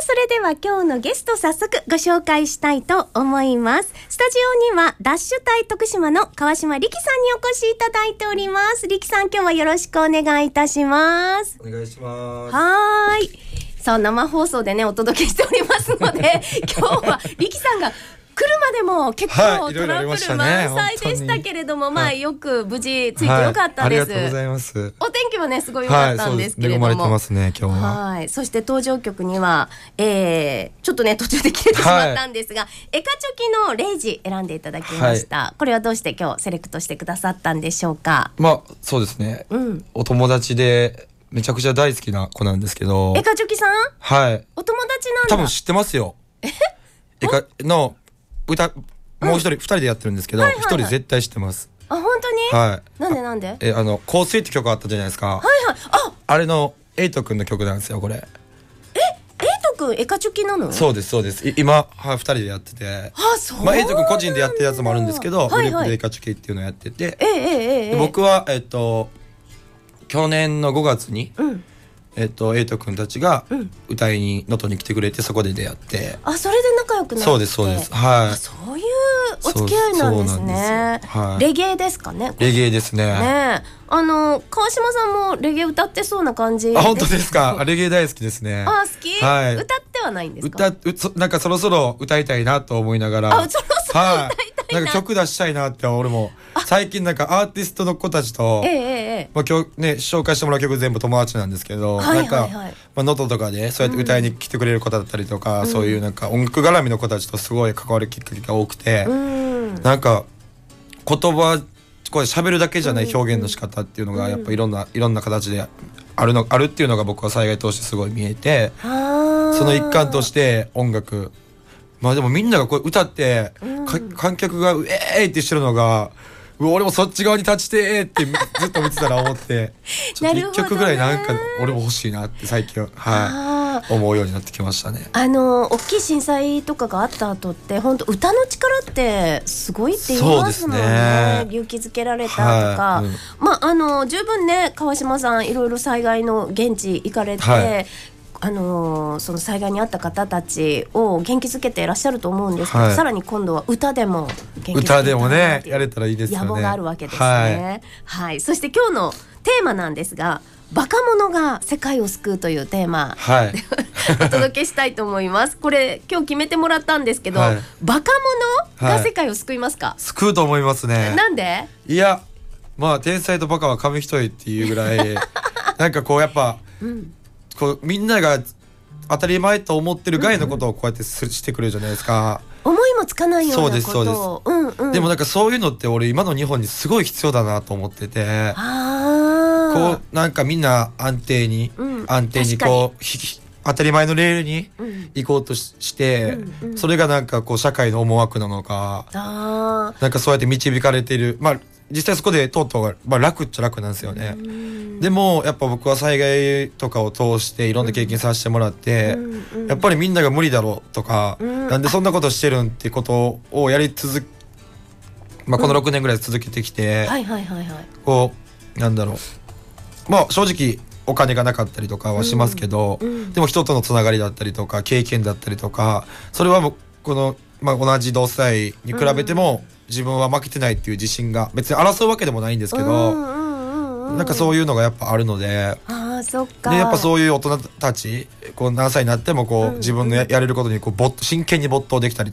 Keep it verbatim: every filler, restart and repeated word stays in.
それでは今日のゲスト早速ご紹介したいと思います。スタジオにはダッシュ隊徳島の川島力さんにお越しいただいております。力さん、今日はよろしくお願いいたします。 お願いします。 はーい。さあ、生放送でねお届けしておりますので今日は力さんが来るまでも結構トラブル満載でしたけれども、はい、まあよく無事ついてよかったです、 はい、ありがとうございます。 お天気はねすごい良かったんですけれども、 はい、恵まれてますね今日は。 はい、そして登場曲には、えー、ちょっとね途中で切れてしまったんですが、はい、エカチョキのレイジ選んでいただきました、はい、これはどうして今日セレクトしてくださったんでしょうか。 まあそうですね、うん、お友達でめちゃくちゃ大好きな子なんですけど。 エカチョキさん、 はい、 お友達なんだ。 多分知ってますよ。えエカの歌もう一人、二、うん、人でやってるんですけど、一、はいはいはい、人絶対知ってます。 あ、本当に？ はい。 なんでなんで？ え、あの、香水って曲あったじゃないですか。 はいはい。あ、 あれの、エイトくんの曲なんですよ、これ。 え、エイトくん、エカチョキなの？ そうです、そうです。今、はい、二人でやってて。 あ、そうなんだ。 まあ、エイトくん個人でやってるやつもあるんですけど、はいはい、グループでエカチョキっていうのをやってて。 ええええ。 僕は、えっと、去年のごがつに、 うん、 えっと、エイトくんたちが歌いに能登に来てくれて、そこで出会って。 あ、それで仲良くなって。 そうですそうです。はい。 そういうお付き合いなんですね。 すはい、 レゲエですかね。 レゲエですね。 ね、あの川島さんもレゲエ歌ってそうな感じです。 あ、本当ですか。レゲエ大好きですね。 あ、好き。はい、歌ってはないんですか。 歌うそなんかそろそろ歌いたいなと思いながら。 あ、そろそろ歌いたいな。 なんか曲出したいなって俺も最近なんかアーティストの子たちと、 ええええ、 まあ今日ね紹介してもらう曲全部友達なんですけど、はいはいはい、なんかまあ能登とかでそうやって歌いに来てくれる子だったりとか、うん、そういうなんか音楽絡みの子たちとすごい関わるきっかけが多くて、うん、なんか言葉これ喋るだけじゃない表現の仕方っていうのがやっぱいろんな、いろんな形であるのあるっていうのが僕は災害通してすごい見えて、その一環として音楽、まあでもみんながこう歌って、うん、観客がウェーイってしてるのが、うわ俺もそっち側に立ちてーってずっと見てたら思ってちょっと一曲ぐらいなんか俺も欲しいなって最近は、はい、思うようになってきましたね。 あの大きい震災とかがあった後って本当歌の力ってすごいって言いますもん ね, ね勇気づけられたとか、はい、うん、まああの十分ね川島さんいろいろ災害の現地行かれて、はい、あのー、その災害に遭った方たちを元気づけていらっしゃると思うんですけど、はい、さらに今度は歌でも元気づけて歌でもねやれたらいいですよね。 野望があるわけですね、はいはい、そして今日のテーマなんですが、バカ者が世界を救うというテーマ、はい、お届けしたいと思います。これ今日決めてもらったんですけど、はい、バカ者が世界を救いますか？はい、 救うと思いますね。 なんで？ いやまあ天才とバカは紙一重っていうぐらいなんかこうやっぱ、うん、こうみんなが当たり前と思ってる外のことをこうやってすしてくれるじゃないですか、 うんうん、思いもつかないようなことを。そうですそうです、うんうん、 でもなんかそういうのって俺今の日本にすごい必要だなと思ってて、 あこうなんかみんな安定に、うん、安定にこう当たり前のレールに行こうと し,、して、うんうん、それがなんかこう社会の思惑なのか、あなんかそうやって導かれている、まあ実際そこでとうとう、まあ、楽っちゃ楽なんですよね。でもやっぱ僕は災害とかを通していろんな経験させてもらって、うんうん、やっぱりみんなが無理だろうとか、うん、なんでそんなことしてるんってことをやり続け、まあ、このろくねんぐらい続けてきて、こうなんだろう、まあ正直お金がなかったりとかはしますけど、うんうん、でも人とのつながりだったりとか経験だったりとか、それは僕この、まあ、同じ同世代に比べても、うん自分は負けてないっていう自信が、別に争うわけでもないんですけど、うんうんうんうん、なんかそういうのがやっぱあるので、 あーそっか。 でやっぱそういう大人たちこう何歳になってもこう、うんうん、自分の や, やれることにこう没真剣に没頭できたり